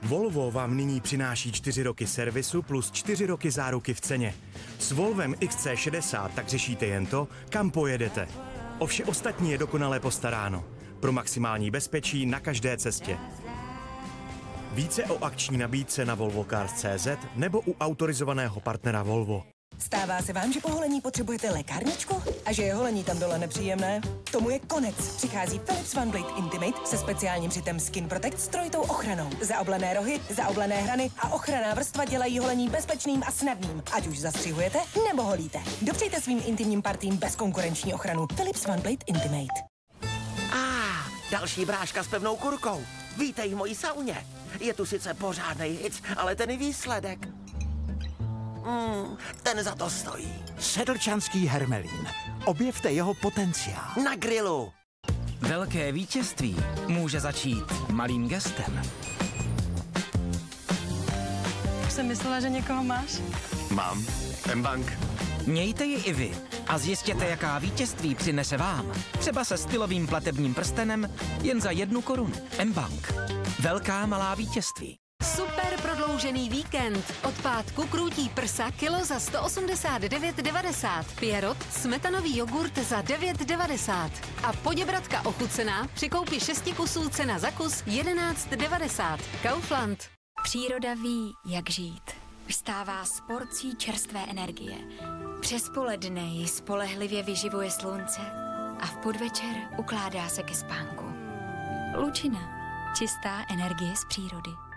Volvo vám nyní přináší 4 roky servisu plus 4 roky záruky v ceně. S Volvem XC60 tak řešíte jen to, kam pojedete. O vše ostatní je dokonale postaráno. Pro maximální bezpečí na každé cestě. Více o akční nabídce na volvocars.cz nebo u autorizovaného partnera Volvo. Stává se vám, že po holení potřebujete lékárničku? A že je holení tam dole nepříjemné? Tomu je konec. Přichází Philips OneBlade Intimate se speciálním přitem Skin Protect s trojitou ochranou. Zaoblené rohy, zaoblené hrany a ochranná vrstva dělají holení bezpečným a snadným. Ať už zastřihujete nebo holíte. Dopřejte svým intimním partím bezkonkurenční ochranu. Philips OneBlade Intimate. Další bráška s pevnou kurkou. Vítej v mojí sauně. Je tu sice pořádnej hic, ale ten výsledek... ten za to stojí. Sedlčanský hermelín. Objevte jeho potenciál. Na grilu. Velké vítězství může začít malým gestem. Už jsem myslela, že někoho máš. Mám. mBank. Mějte ji i vy a zjistěte, jaká vítězství přinese vám. Třeba se stylovým platebním prstenem jen za 1 korunu. mBank. Velká malá vítězství. Super prodloužený víkend. Od pátku krůtí prsa kilo za 189,90. Pierrot smetanový jogurt za 9,90. A poděbratka ochucená při koupi 6 kusů cena za kus 11,90. Kaufland. Příroda ví, jak žít. Vstává s porcí čerstvé energie. Přes poledne ji spolehlivě vyživuje slunce a v podvečer ukládá se ke spánku. Lučina. Čistá energie z přírody.